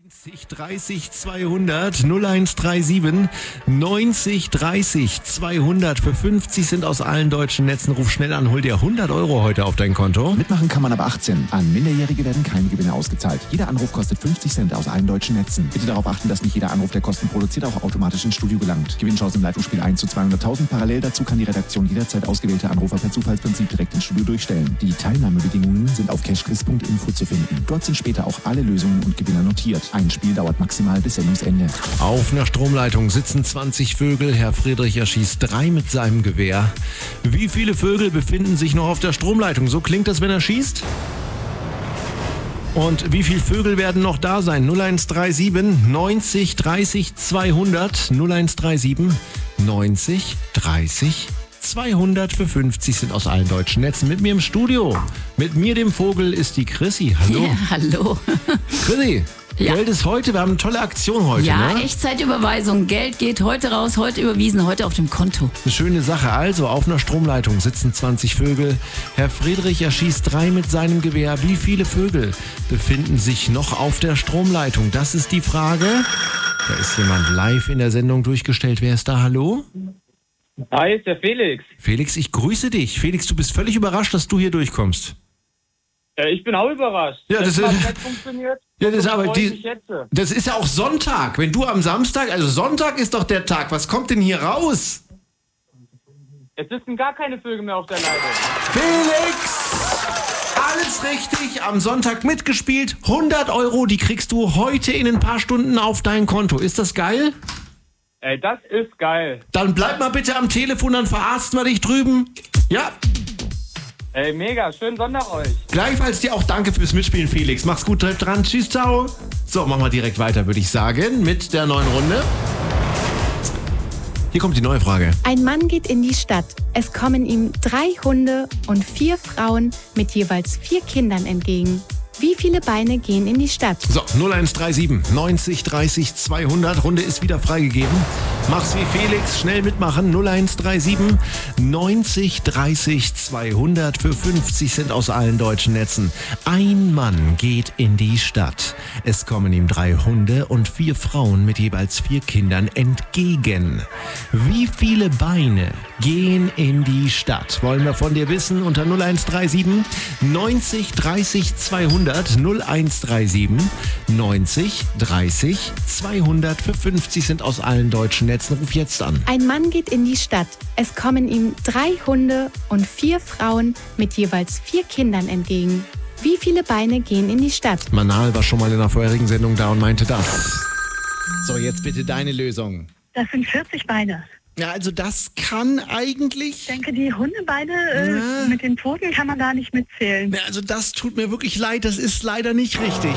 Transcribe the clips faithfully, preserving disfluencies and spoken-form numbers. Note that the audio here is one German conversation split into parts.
neunzig dreißig zweihundert null eins drei sieben neunzig dreißig zweihundert für fünfzig sind aus allen deutschen Netzen. Ruf schnell an, hol dir hundert Euro heute auf dein Konto. Mitmachen kann man ab achtzehn. An Minderjährige werden keine Gewinne ausgezahlt. Jeder Anruf kostet fünfzig Cent aus allen deutschen Netzen. Bitte darauf achten, dass nicht jeder Anruf, der Kosten produziert, auch automatisch ins Studio gelangt. Gewinnchance im Live-Spiel eins zu zweihunderttausend. Parallel dazu kann die Redaktion jederzeit ausgewählte Anrufer per Zufallsprinzip direkt ins Studio durchstellen. Die Teilnahmebedingungen sind auf cashquiz punkt info zu finden. Dort sind später auch alle Lösungen und Gewinner notiert. Ein Spiel dauert maximal bis Sendungsende. Auf einer Stromleitung sitzen zwanzig Vögel. Herr Friedrich erschießt drei mit seinem Gewehr. Wie viele Vögel befinden sich noch auf der Stromleitung? So klingt das, wenn er schießt. Und wie viele Vögel werden noch da sein? null eins drei sieben neunzig dreißig zweihundert null eins drei sieben neunzig dreißig zweihundert für fünfzig sind aus allen deutschen Netzen. Mit mir im Studio, mit mir dem Vogel, ist die Chrissy. Hallo. Ja, hallo. Chrissy, Ja. Geld ist heute, wir haben eine tolle Aktion heute. Ja, ne? Echtzeitüberweisung. Geld geht heute raus, heute überwiesen, heute auf dem Konto. Eine schöne Sache. Also, auf einer Stromleitung sitzen zwanzig Vögel. Herr Friedrich erschießt drei mit seinem Gewehr. Wie viele Vögel befinden sich noch auf der Stromleitung? Das ist die Frage. Da ist jemand live in der Sendung durchgestellt. Wer ist da? Hallo? Hi, ist der Felix. Felix, ich grüße dich. Felix, du bist völlig überrascht, dass du hier durchkommst. Äh, ich bin auch überrascht. Ja, das hat ist- nicht funktioniert. Ja, das ist aber Freue die- ich mich jetzt. Das ist ja auch Sonntag. Wenn du am Samstag, also Sonntag ist doch der Tag. Was kommt denn hier raus? Es sitzen gar keine Vögel mehr auf der Leitung. Felix! Alles richtig, am Sonntag mitgespielt. hundert Euro, die kriegst du heute in ein paar Stunden auf dein Konto. Ist das geil? Ey, das ist geil. Dann bleib mal bitte am Telefon, dann verarzten wir dich drüben. Ja, Ey, mega. Schönen Sonntag euch. gleichfalls dir auch danke fürs Mitspielen, Felix. Mach's gut, bleib dran. Tschüss, ciao. So, machen wir direkt weiter, würde ich sagen, mit der neuen Runde. Hier kommt die neue Frage. Ein Mann geht in die Stadt. Es kommen ihm drei Hunde und vier Frauen mit jeweils vier Kindern entgegen. Wie viele Beine gehen in die Stadt? So, null eins drei sieben neunzig dreißig zweihundert. Runde ist wieder freigegeben. Mach's wie Felix, schnell mitmachen. null eins drei sieben neunzig dreißig zweihundert für fünfzig sind aus allen deutschen Netzen. Ein Mann geht in die Stadt. Es kommen ihm drei Hunde und vier Frauen mit jeweils vier Kindern entgegen. Wie viele Beine gehen in die Stadt? Wollen wir von dir wissen unter null eins drei sieben neunzig dreißig zweihundert. null eins drei sieben neunzig dreißig zweihundert für fünfzig sind aus allen deutschen Netzen. Ruf jetzt an. Ein Mann geht in die Stadt. Es kommen ihm drei Hunde und vier Frauen mit jeweils vier Kindern entgegen. Wie viele Beine gehen in die Stadt? Manal war schon mal in der vorherigen Sendung da und meinte das. So, jetzt bitte deine Lösung. Das sind vierzig Beine. Ja, also das kann eigentlich... Ich denke, die Hundebeine äh, Ja. mit den Pfoten kann man da nicht mitzählen. Ja, also das tut mir wirklich leid, das ist leider nicht richtig.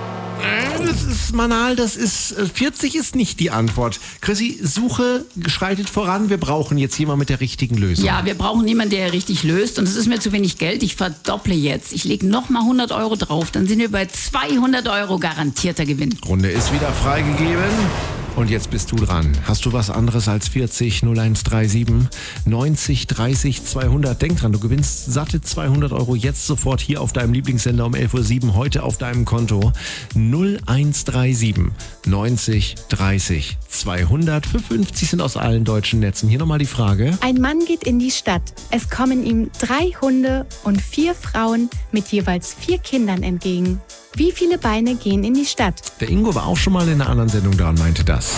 Äh, Das ist Manal, das ist äh, vierzig ist nicht die Antwort. Chrissy, Suche schreitet voran. Wir brauchen jetzt jemanden mit der richtigen Lösung. Ja, wir brauchen jemanden, der richtig löst. Und es ist mir zu wenig Geld. Ich verdopple jetzt. Ich lege nochmal hundert Euro drauf. Dann sind wir bei zweihundert Euro garantierter Gewinn. Runde ist wieder freigegeben. Und jetzt bist du dran. Hast du was anderes als vierzig null eins drei sieben neunzig dreißig zweihundert? Denk dran, du gewinnst satte zweihundert Euro jetzt sofort hier auf deinem Lieblingssender um elf Uhr sieben heute auf deinem Konto. null eins drei sieben neunzig dreißig zweihundert für fünfzig sind aus allen deutschen Netzen. Hier nochmal die Frage. Ein Mann geht in die Stadt. Es kommen ihm drei Hunde und vier Frauen mit jeweils vier Kindern entgegen. Wie viele Beine gehen in die Stadt? Der Ingo war auch schon mal in einer anderen Sendung da und meinte das.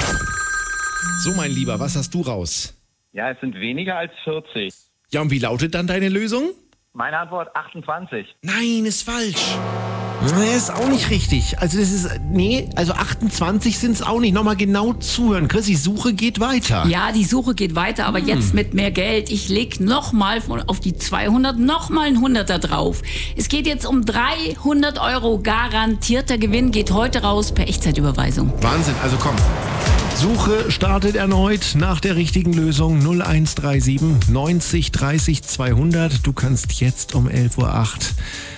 So, mein Lieber, was hast du raus? Ja, es sind weniger als vierzig. Ja, und wie lautet dann deine Lösung? Meine Antwort achtundzwanzig. Nein, ist falsch. Nee, ist auch nicht richtig. Also das ist, nee, also achtundzwanzig sind es auch nicht. Nochmal genau zuhören. Chris, die Suche geht weiter. Ja, die Suche geht weiter, aber jetzt mit mehr Geld. Ich leg nochmal auf die zweihundert nochmal ein Hunderter drauf. Es geht jetzt um dreihundert Euro garantierter Gewinn. Geht heute raus per Echtzeitüberweisung. Wahnsinn, also komm. Suche startet erneut nach der richtigen Lösung null eins drei sieben neunzig dreißig zweihundert. Du kannst jetzt um elf Uhr acht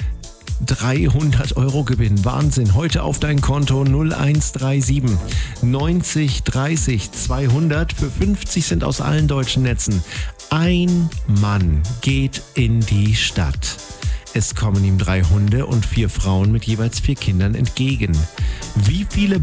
dreihundert Euro gewinnen. Wahnsinn. Heute auf dein Konto null eins drei sieben neunzig dreißig zweihundert. Für fünfzig sind aus allen deutschen Netzen. Ein Mann geht in die Stadt. Es kommen ihm drei Hunde und vier Frauen mit jeweils vier Kindern entgegen. Wie viele